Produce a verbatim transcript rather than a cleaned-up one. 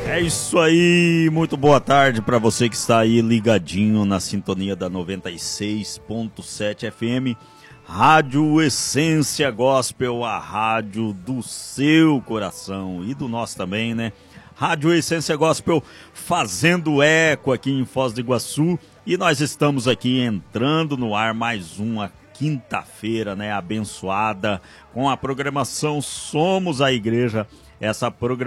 É isso aí, muito boa tarde para você que está aí ligadinho na sintonia da noventa e seis ponto sete F M, Rádio Essência Gospel, a rádio do seu coração e do nosso também, né? Rádio Essência Gospel fazendo eco aqui em Foz do Iguaçu, e nós estamos aqui entrando no ar mais uma quinta-feira, né, abençoada, com a programação Somos a Igreja, essa programação